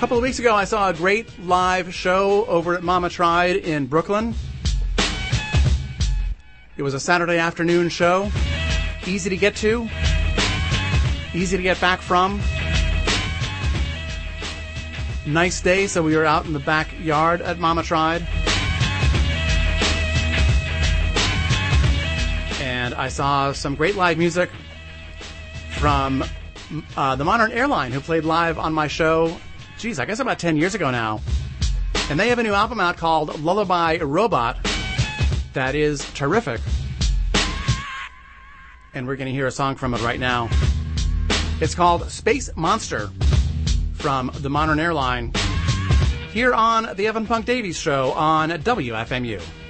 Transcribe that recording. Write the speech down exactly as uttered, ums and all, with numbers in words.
couple of weeks ago, I saw a great live show over at Mama Tried in Brooklyn. It was a Saturday afternoon show. Easy to get to. Easy to get back from. Nice day, so we were out in the backyard at Mama Tried. And I saw some great live music from uh, the Modern Airline, who played live on my show, geez, I guess about ten years ago now. And they have a new album out called Lullaby Robot that is terrific. And we're going to hear a song from it right now. It's called Space Monster from the Modern Airline here on the Evan Punk Davies Show on W F M U.